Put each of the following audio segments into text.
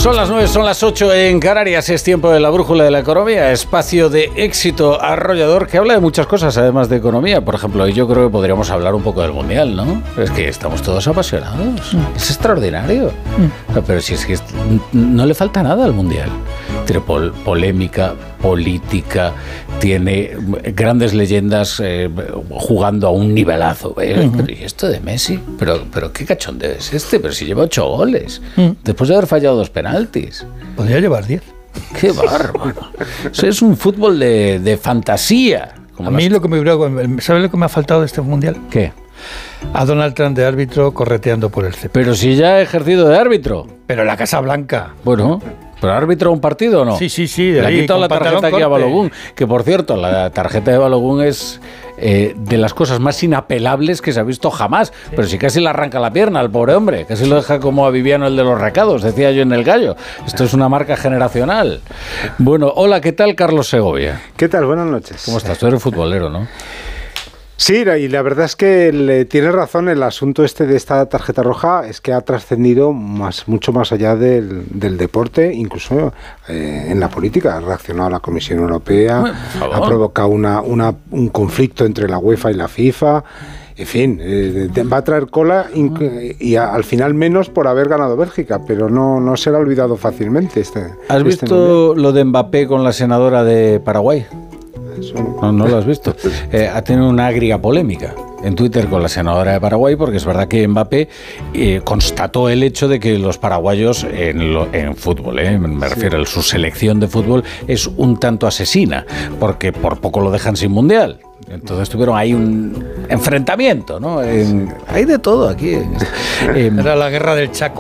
Son las 9, son las 8 en Canarias, es tiempo de la brújula de la economía, espacio de éxito arrollador que habla de muchas cosas, además de economía. Por ejemplo, yo creo que podríamos hablar un poco del Mundial, ¿no? Es que estamos todos apasionados, es extraordinario. Pero si es que no le falta nada al Mundial. Tiene polémica, política, tiene grandes leyendas jugando a un nivelazo. ¿Y esto de Messi? ¿Pero qué cachondeo es este? Pero si lleva 8 goles, después de haber fallado 2 penaltis. Podría llevar 10. ¡Qué bárbaro! Eso es un fútbol de fantasía. A mí ¿sabes lo que me ha faltado de este Mundial? ¿Qué? A Donald Trump de árbitro correteando por el césped. Pero si ya ha ejercido de árbitro. Pero en la Casa Blanca. Bueno, ¿pero árbitro un partido o no? Sí. Le ha quitado la tarjeta aquí a Balogun. Que por cierto, la tarjeta de Balogun es de las cosas más inapelables que se ha visto jamás. Sí. Pero si casi le arranca la pierna al pobre hombre. Casi lo deja como a Viviano el de los recados, decía yo en El Gallo. Esto es una marca generacional. Bueno, hola, ¿qué tal, Carlos Segovia? ¿Qué tal? Buenas noches. ¿Cómo estás? Tú eres futbolero, ¿no? Sí, y la verdad es que tiene razón. El asunto de esta tarjeta roja es que ha trascendido mucho más allá del deporte, incluso en la política. Ha reaccionado la Comisión Europea, ha provocado un conflicto entre la UEFA y la FIFA. En fin, va a traer cola y al final menos por haber ganado Bélgica, pero no será olvidado fácilmente. ¿Has visto lo de Mbappé con la senadora de Paraguay? No lo has visto. Ha tenido una agria polémica en Twitter con la senadora de Paraguay, porque es verdad que Mbappé constató el hecho de que los paraguayos en fútbol, me refiero a su selección de fútbol, es un tanto asesina, porque por poco lo dejan sin mundial. Entonces tuvieron ahí un enfrentamiento, ¿no? Hay de todo aquí. Era la guerra del Chaco.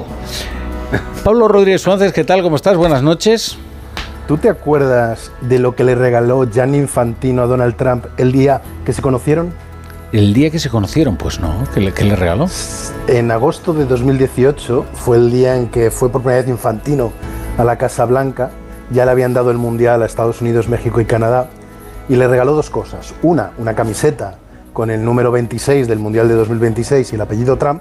Pablo Rodríguez Suárez, ¿qué tal? ¿Cómo estás? Buenas noches. ¿Tú te acuerdas de lo que le regaló Gianni Infantino a Donald Trump el día que se conocieron? ¿El día que se conocieron? Pues no. ¿Qué le regaló? En agosto de 2018 fue el día en que fue por primera vez Infantino a la Casa Blanca. Ya le habían dado el Mundial a Estados Unidos, México y Canadá. Y le regaló 2 cosas. Una camiseta con el número 26 del Mundial de 2026 y el apellido Trump.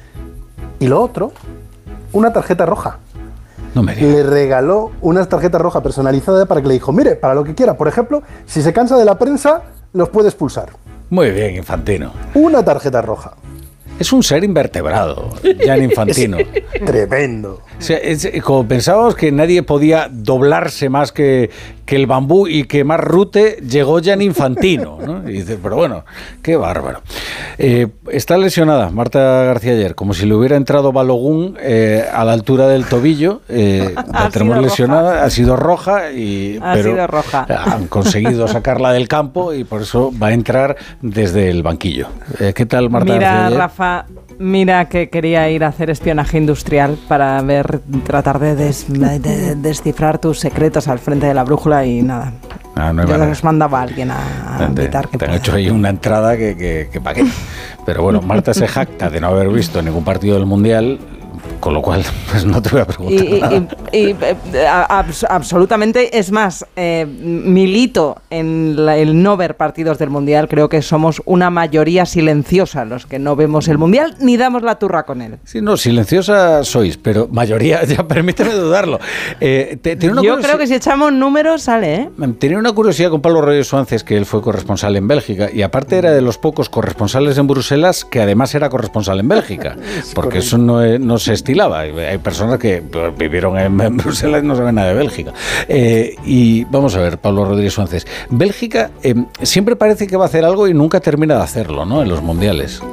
Y lo otro, una tarjeta roja. No me digas. Le regaló una tarjeta roja personalizada para que le dijo, mire, para lo que quiera. Por ejemplo, si se cansa de la prensa, los puede expulsar. Muy bien, Infantino. Una tarjeta roja. Es un ser invertebrado, Gianni Infantino. Tremendo. O sea, como pensábamos que nadie podía doblarse más que el bambú y que más rute, llegó Gianni Infantino, ¿no? Y dices, pero bueno, qué bárbaro. Está lesionada Marta García ayer, como si le hubiera entrado Balogun a la altura del tobillo. La tenemos lesionada, ha sido roja, pero han conseguido sacarla del campo y por eso va a entrar desde el banquillo. ¿Qué tal, Marta García ayer? Rafa, mira que quería ir a hacer espionaje industrial para tratar de descifrar tus secretos al frente de la brújula y nada. No yo les mandaba a alguien a invitar. Te han hecho ahí una entrada que para qué. Pero bueno, Marta se jacta de no haber visto ningún partido del Mundial, con lo cual pues no te voy a preguntar absolutamente, es más, milito en el no ver partidos del Mundial. Creo que somos una mayoría silenciosa los que no vemos el Mundial ni damos la turra con él. Sí, no, silenciosa sois, pero mayoría, ya permíteme dudarlo. Yo creo que si echamos números sale, ¿eh? Tenía una curiosidad con Pablo Rodríguez Suárez, que él fue corresponsal en Bélgica y aparte era de los pocos corresponsales en Bruselas que además era corresponsal en Bélgica, porque eso no se estilaba. Hay personas que vivieron en Bruselas y no saben nada de Bélgica. Y vamos a ver, Pablo Rodríguez Suárez. Bélgica siempre parece que va a hacer algo y nunca termina de hacerlo, ¿no? En los mundiales.